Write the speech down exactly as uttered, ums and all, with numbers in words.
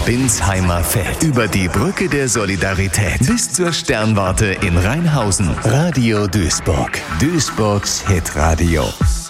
Binsheimer Feld über die Brücke der Solidarität bis zur Sternwarte in Rheinhausen. Radio Duisburg. Duisburgs Hitradio.